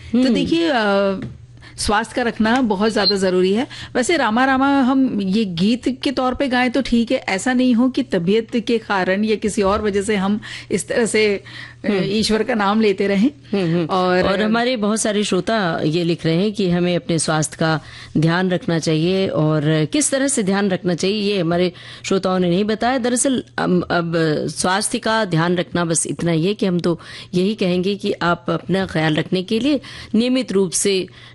तो देखिए स्वास्थ्य का रखना बहुत ज्यादा जरूरी है। वैसे रामा रामा हम ये गीत के तौर पे गाएं तो ठीक है, ऐसा नहीं हो कि तबीयत के कारण या किसी और वजह से हम इस तरह से ईश्वर का नाम लेते रहें। और हमारे बहुत सारे श्रोता ये लिख रहे हैं कि हमें अपने स्वास्थ्य का ध्यान रखना चाहिए, और किस तरह से ध्यान रखना चाहिए ये हमारे श्रोताओं ने नहीं बताया। दरअसल अब स्वास्थ्य का ध्यान रखना बस इतना ही है कि हम तो यही कहेंगे कि आप अपना ख्याल रखने के लिए नियमित रूप से